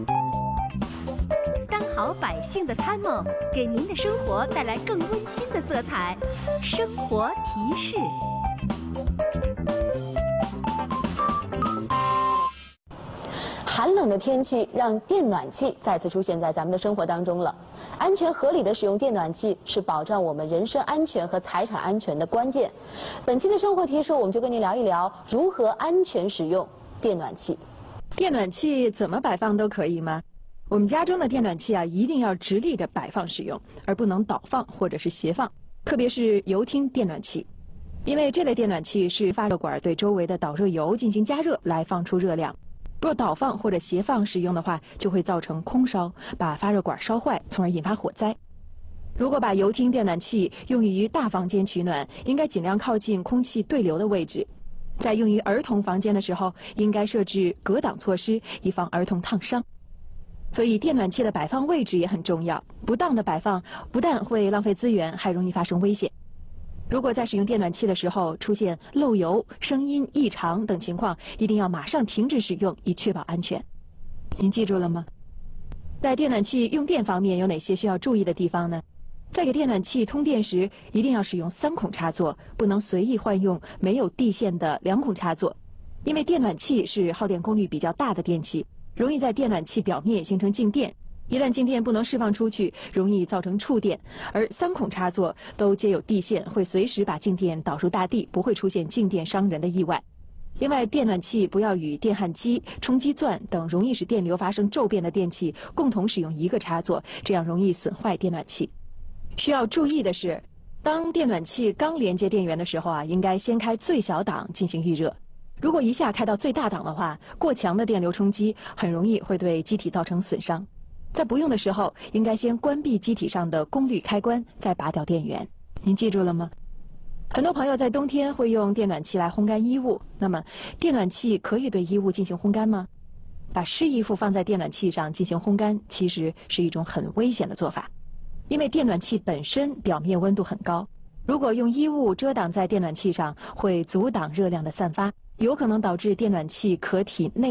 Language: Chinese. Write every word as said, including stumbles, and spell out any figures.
当好百姓的参谋，给您的生活带来更温馨的色彩。生活提示。 寒冷的天气让电暖气再次出现在咱们的生活当中了。安全合理的使用电暖气是保障我们人身安全和财产安全的关键。本期的生活提示，我们就跟您聊一聊如何安全使用电暖气。 电暖气怎么摆放都可以吗？我们家中的电暖气啊，一定要直立的摆放使用，而不能倒放或者是斜放，特别是油汀电暖气，因为这类电暖气是发热管对周围的导热油进行加热来放出热量。若倒放或者斜放使用的话，就会造成空烧，把发热管烧坏，从而引发火灾。如果把油汀电暖气用于大房间取暖，应该尽量靠近空气对流的位置。在用于儿童房间的时候，应该设置隔挡措施，以防儿童烫伤。所以电暖气的摆放位置也很重要，不当的摆放不但会浪费资源，还容易发生危险。如果在使用电暖气的时候出现漏油、声音异常等情况，一定要马上停止使用，以确保安全。您记住了吗？在电暖气用电方面有哪些需要注意的地方呢？在给电暖气通电时，一定要使用三孔插座，不能随意换用没有地线的两孔插座，因为电暖气是耗电功率比较大的电器，容易在电暖气表面形成静电。一旦静电不能释放出去，容易造成触电，而三孔插座都接有地线，会随时把静电导入大地，不会出现静电伤人的意外。另外，电暖气不要与电焊机、冲击钻等容易使电流发生骤变的电器共同使用一个插座，这样容易损坏电暖气。需要注意的是，当电暖气刚连接电源的时候啊，应该先开最小档进行预热。如果一下开到最大档的话，过强的电流冲击很容易会对机体造成损伤。在不用的时候，应该先关闭机体上的功率开关，再拔掉电源。您记住了吗？很多朋友在冬天会用电暖气来烘干衣物，那么电暖气可以对衣物进行烘干吗？把湿衣服放在电暖气上进行烘干，其实是一种很危险的做法，因为电暖气本身表面温度很高，如果用衣物遮挡在电暖气上，会阻挡热量的散发，有可能导致电暖气壳体内